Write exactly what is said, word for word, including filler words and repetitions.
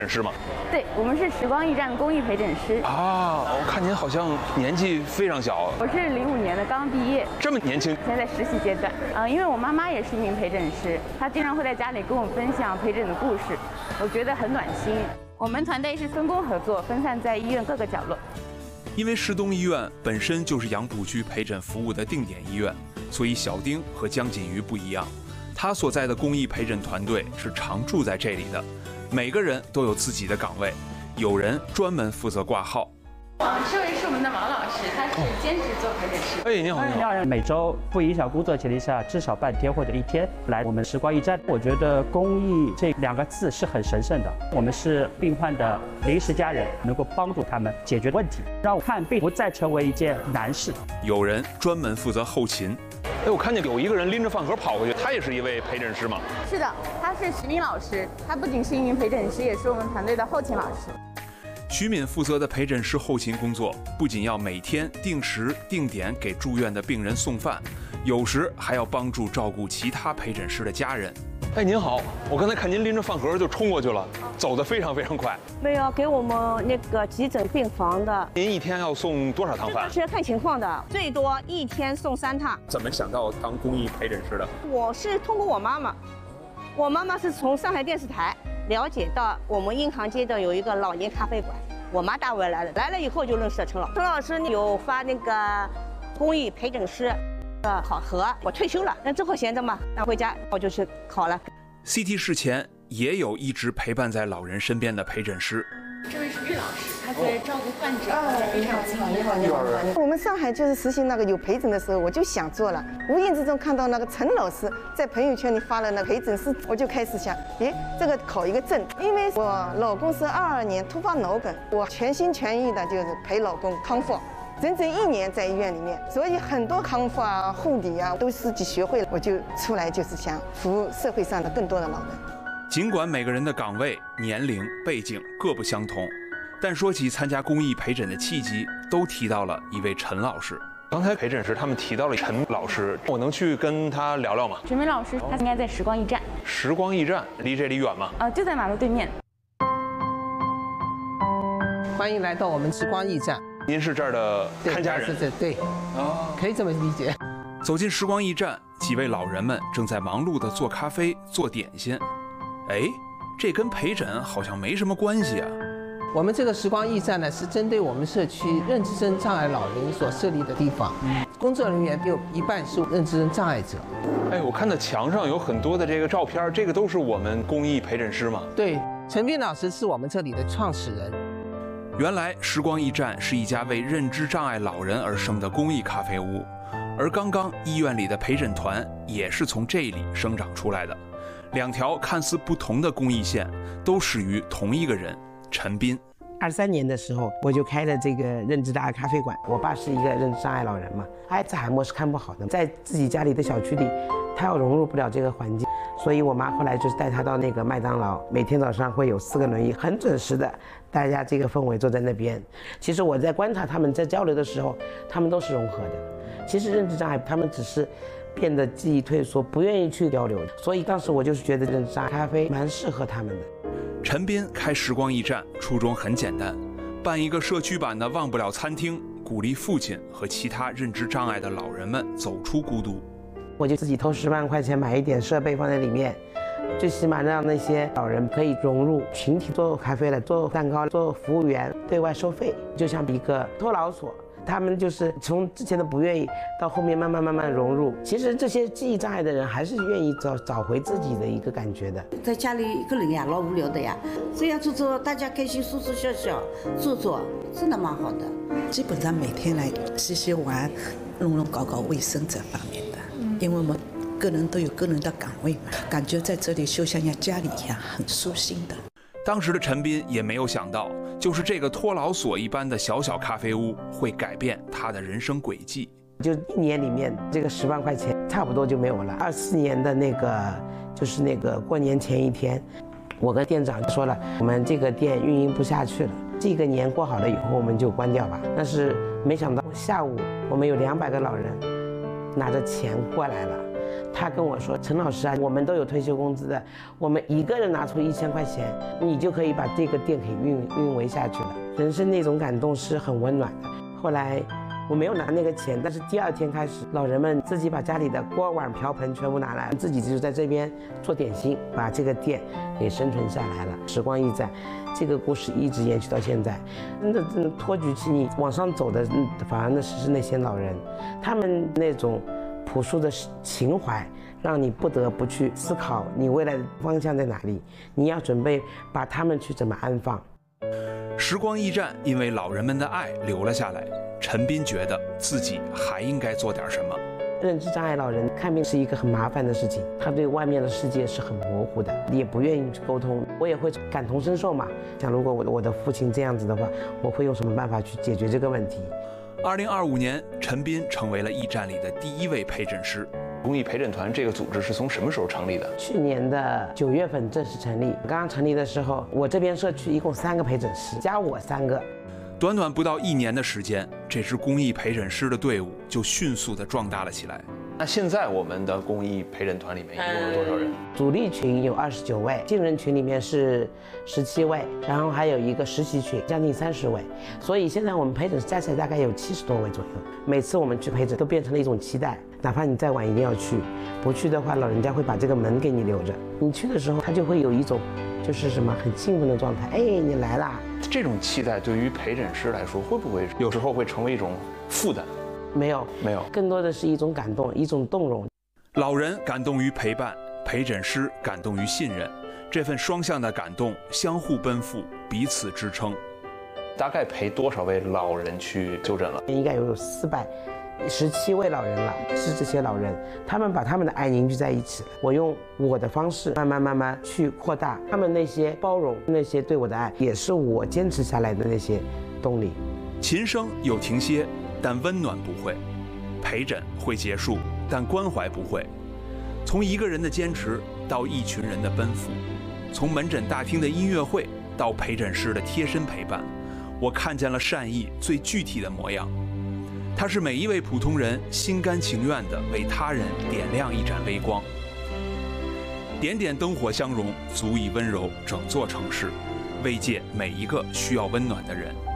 诊师吗？ 对，我们是时光驿站公益陪诊师。 啊，我看您好像年纪非常小。 我是零五年的，刚毕业。 这么年轻？ 现在在实习阶段。嗯、呃，因为我妈妈也是一名陪诊师，她经常会在家里跟我分享陪诊的故事，我觉得很暖心。我们团队是分工合作，分散在医院各个角落。 因为市东医院本身就是杨浦区陪诊服务的定点医院，所以小丁和江锦瑜不一样，他所在的公益陪诊团队是常住在这里的，每个人都有自己的岗位，有人专门负责挂号。 啊，这位是我们的王老师，他是兼职做陪诊师。 哎，你好，你好。 每周不影响工作前提下，至少半天或者一天来我们时光驿站。我觉得公益这两个字是很神圣的。我们是病患的临时家人，能够帮助他们解决问题，让看病不再成为一件难事。 有人专门负责后勤。哎，我看见有一个人拎着饭盒跑过去，他也是一位陪诊师吗？ 是的，他是徐敏老师，他不仅是一名陪诊师，也是我们团队的后勤老师。 徐敏负责的陪诊师后勤工作，不仅要每天定时定点给住院的病人送饭，有时还要帮助照顾其他陪诊师的家人。哎，您好，我刚才看您拎着饭盒就冲过去了，走得非常非常快。 没有给我们那个急诊病房的。 您一天要送多少趟饭？ 是要看情况的，最多一天送三趟。 怎么想到当公益陪诊师的？ 我是通过我妈妈，我妈妈是从上海电视台了解到我们银行街的有一个老年咖啡馆，我妈带我来的，来了以后就认识了陈老师。陈老师有发那个公益陪诊师的考核，我退休了，那之后闲着嘛，那回家我就去考了。 C T 室前也有一直陪伴在老人身边的陪诊师。 这位是玉老师，他对照顾患者非常尽力。 你好，你好。我们上海就是实行那个有陪诊的时候，我就想做了。无意之中看到那个陈老师在朋友圈里发了那个陪诊师，我就开始想，诶，这个考一个证。因为我老公是二二年突发脑梗，我全心全意的就是陪老公康复。整整一年在医院里面，所以很多康复啊、护理啊都自己学会了。我就出来就是想服务社会上的更多的老人。 尽管每个人的岗位、年龄、背景各不相同，但说起参加公益陪诊的契机，都提到了一位陈老师。刚才陪诊时他们提到了陈老师，我能去跟他聊聊吗？ 陈明老师他应该在时光驿站。 时光驿站离这里远吗？ 呃，就在马路对面。 欢迎来到我们时光驿站。 您是这儿的看家人？ 是这对，哦，可以这么理解。 走进时光驿站，几位老人们正在忙碌地做咖啡、做点心。哎，这跟陪诊好像没什么关系啊。 我们这个时光驿站呢，是针对我们社区认知症障碍老人所设立的地方，工作人员有一半是认知症障碍者。 哎，我看到墙上有很多的这个照片，这个都是我们公益陪诊师吗？ 对，陈斌老师是我们这里的创始人。 原来时光驿站是一家为认知障碍老人而生的公益咖啡屋，而刚刚医院里的陪诊团也是从这里生长出来的。两条看似不同的公益线，都始于同一个人陈斌。 二三年的时候，我就开了这个认知障碍咖啡馆。我爸是一个认知障碍老人嘛，阿尔兹海默是看不好的，在自己家里的小区里，他要融入不了这个环境，所以我妈后来就是带他到那个麦当劳，每天早上会有四个轮椅，很准时的，大家这个氛围坐在那边。其实我在观察他们在交流的时候，他们都是融合的。其实认知障碍他们只是变得记忆退缩，不愿意去交流，所以当时我就是觉得认知障碍咖啡蛮适合他们的。 陈斌开时光驿站初衷很简单，办一个社区版的忘不了餐厅，鼓励父亲和其他认知障碍的老人们走出孤独。 我就自己投十万块钱买一点设备放在里面，最起码让那些老人可以融入群体，做咖啡了，做蛋糕，做服务员，对外收费，就像一个托老所。他们就是从之前的不愿意到后面慢慢慢慢融入。其实这些记忆障碍的人还是愿意找找回自己的一个感觉的。 在家里一个人呀，老无聊的呀，这样做做，大家开心，说说笑笑，做做，真的蛮好的。 基本上每天来洗洗碗、弄弄搞搞卫生这方面的，因为我们个人都有个人的岗位嘛，感觉在这里就像家里一样，很舒心的。 当时的陈斌也没有想到，就是这个托老所一般的小小咖啡屋会改变他的人生轨迹。 就一年里面这个十万块钱差不多就没有了。二四年的那个就是那个过年前一天，我跟店长说了，我们这个店运营不下去了，这个年过好了以后我们就关掉吧。但是没想到下午我们有两百个老人拿着钱过来了。 他跟我说：“陈老师啊，我们都有退休工资的，我们一个人拿出一千块钱，你就可以把这个店给运运维下去了。”人生那种感动是很温暖的。后来我没有拿那个钱，但是第二天开始，老人们自己把家里的锅碗瓢盆全部拿来，自己就在这边做点心，把这个店给生存下来了。时光驿站，这个故事一直延续到现在。那那托举起你往上走的，反而那是那些老人，他们那种朴素的情怀，让你不得不去思考你未来的方向在哪里，你要准备把他们去怎么安放。 时光驿站因为老人们的爱留了下来，陈斌觉得自己还应该做点什么。 认知障碍老人看病是一个很麻烦的事情，他对外面的世界是很模糊的，也不愿意去沟通。我也会感同身受嘛，想如果我的我的父亲这样子的话，我会用什么办法去解决这个问题。 二零二五年，陈斌成为了驿站里的第一位陪诊师。公益陪诊团这个组织是从什么时候成立的？ 去年的九月份正式成立。刚刚成立的时候，我这边社区一共三个陪诊师，加我三个。 短短不到一年的时间，这支公益陪诊师的队伍就迅速地壮大了起来。 那现在我们的公益陪诊团里面一共有多少人？ 主力群有二十九位，新人群里面是十七位，然后还有一个实习群，将近三十位。所以现在我们陪诊加起来大概有七十多位左右。每次我们去陪诊都变成了一种期待，哪怕你再晚一定要去，不去的话，老人家会把这个门给你留着。你去的时候，他就会有一种就是什么很兴奋的状态。哎，你来啦！ 这种期待对于陪诊师来说，会不会有时候会成为一种负担？ 没有， 没有， 更多的是一种感动，一种动容。 老人感动于陪伴，陪诊师感动于信任，这份双向的感动相互奔赴，彼此支撑。 大概陪多少位老人去就诊了？ 应该有四百十七位老人了。是这些老人，他们把他们的爱凝聚在一起了。我用我的方式，慢慢慢慢去扩大他们那些包容，那些对我的爱，也是我坚持下来的那些动力。 琴声有停歇，但温暖不会；陪诊会结束，但关怀不会。从一个人的坚持到一群人的奔赴，从门诊大厅的音乐会到陪诊师的贴身陪伴，我看见了善意最具体的模样。它是每一位普通人心甘情愿地为他人点亮一盏微光。点点灯火相融，足以温柔整座城市，慰藉每一个需要温暖的人。